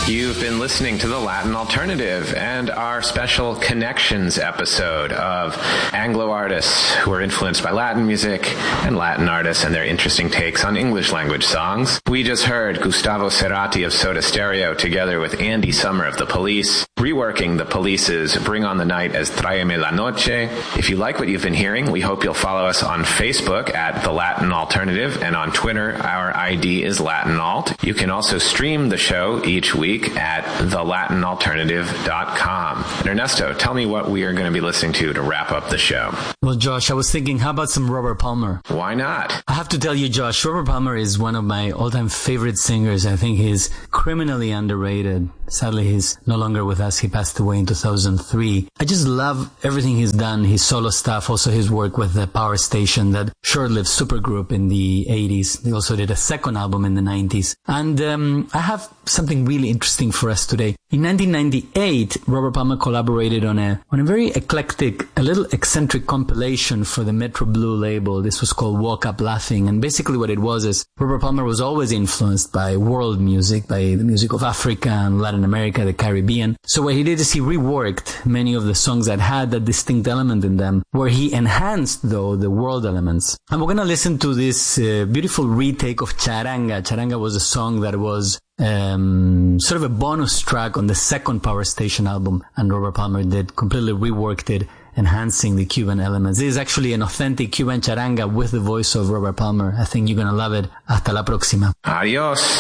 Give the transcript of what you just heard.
You've been listening to the Latin Alternative and our special Connections episode of Anglo artists who are influenced by Latin music and Latin artists and their interesting takes on English language songs. We just heard Gustavo Cerati of Soda Stereo together with Andy Summer of The Police, reworking The Police's Bring on the Night as Tráeme la Noche. If you like what you've been hearing, we hope you'll follow us on Facebook at The Latin Alternative, and on Twitter, our ID is Latin Alt. You can also stream the show each week at thelatinalternative.com. And Ernesto, tell me what we are going to be listening to wrap up the show. Well, Josh, I was thinking, how about some Robert Palmer? Why not? I have to tell you, Josh, Robert Palmer is one of my all-time favorite singers. I think he's criminally underrated. Sadly, he's no longer with us. He passed away in 2003. I just love everything he's done, his solo stuff, also his work with the Power Station, that short-lived supergroup in the 80s. They also did a second album in the 90s. And I have something really interesting for us today. In 1998, Robert Palmer collaborated on a very eclectic, a little eccentric compilation for the Metro Blue label. This was called Woke Up Laughing. And basically what it was is Robert Palmer was always influenced by world music, by the music of Africa and Latin America, the Caribbean. So what he did is he reworked many of the songs that had that distinct element in them, where he enhanced, though, the world elements. And we're going to listen to this beautiful retake of Charanga. Charanga was a song that was sort of a bonus track on the second Power Station album, and Robert Palmer completely reworked it, enhancing the Cuban elements. This is actually an authentic Cuban charanga with the voice of Robert Palmer. I think you're going to love it. Hasta la próxima. Adios.